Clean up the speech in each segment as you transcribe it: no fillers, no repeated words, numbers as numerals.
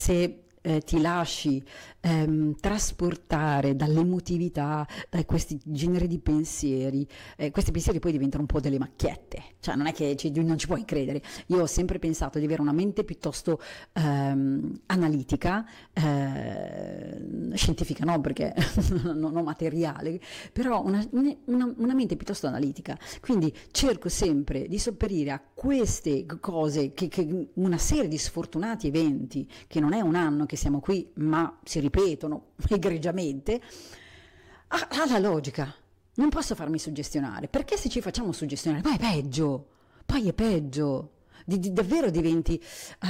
se ti lasci trasportare dall'emotività, da questi generi di pensieri, questi pensieri poi diventano un po' delle macchiette, cioè non è che non ci puoi credere. Io ho sempre pensato di avere una mente piuttosto analitica, scientifica no, perché non ho materiale, però una mente piuttosto analitica, quindi cerco sempre di sopperire a queste cose, che una serie di sfortunati eventi, che non è un anno che siamo qui, ma si ripetono egregiamente, alla logica. Non posso farmi suggestionare, perché se ci facciamo suggestionare, poi è peggio. Davvero diventi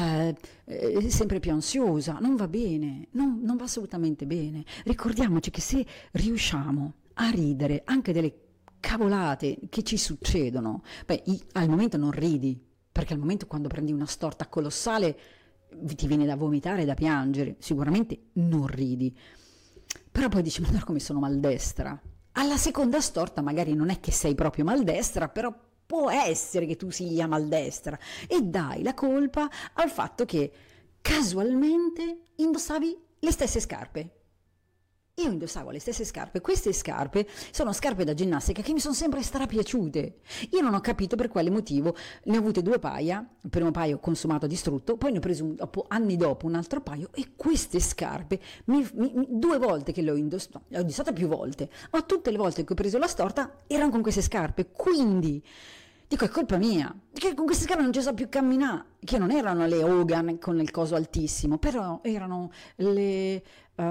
sempre più ansiosa, non va bene, non va assolutamente bene. Ricordiamoci che se riusciamo a ridere anche delle cavolate che ci succedono, al momento non ridi, perché al momento quando prendi una storta colossale ti viene da vomitare e da piangere, sicuramente non ridi, però poi dici, ma come sono maldestra. Alla seconda storta magari non è che sei proprio maldestra, però può essere che tu sia maldestra e dai la colpa al fatto che casualmente indossavi le stesse scarpe. Io indossavo le stesse scarpe, queste scarpe sono scarpe da ginnastica che mi sono sempre strapiaciute. Io non ho capito per quale motivo, ne ho avute 2 paia, il primo paio consumato, distrutto, poi ne ho preso anni dopo un altro paio e queste scarpe, 2 volte che le ho indossate, le ho indossate più volte, ma tutte le volte che ho preso la storta erano con queste scarpe, quindi dico è colpa mia, che con queste scarpe non ci so più camminare, che non erano le Hogan con il coso altissimo, però erano le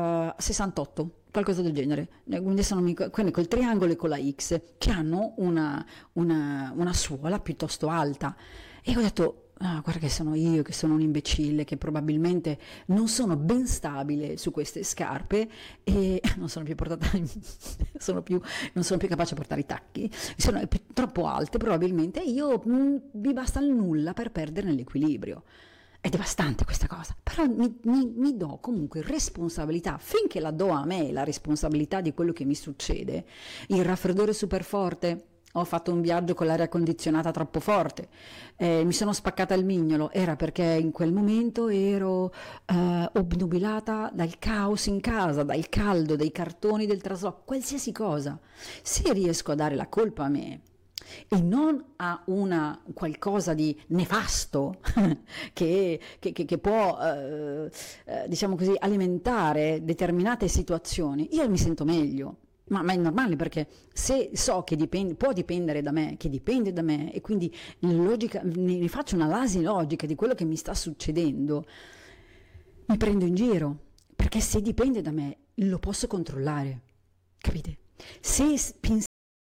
68, qualcosa del genere, adesso non mi ricordo, quelle col triangolo e con la X, che hanno una suola piuttosto alta, e ho detto, guarda che sono io, che sono un imbecille, che probabilmente non sono ben stabile su queste scarpe e non sono più portata, non sono più capace a portare i tacchi, sono troppo alte probabilmente, e io mi basta il nulla per perdere l'equilibrio. È devastante questa cosa, però mi do comunque responsabilità, finché la do a me la responsabilità di quello che mi succede. Il raffreddore super forte, ho fatto un viaggio con l'aria condizionata troppo forte, mi sono spaccata il mignolo, era perché in quel momento ero obnubilata dal caos in casa, dal caldo, dai cartoni del trasloco, qualsiasi cosa. Se riesco a dare la colpa a me e non a una qualcosa di nefasto che può diciamo così alimentare determinate situazioni, io mi sento meglio. Ma è normale, perché se so che può dipendere da me, che dipende da me, e quindi ne faccio un'analisi logica di quello che mi sta succedendo, mi prendo in giro, perché se dipende da me lo posso controllare, capite? Se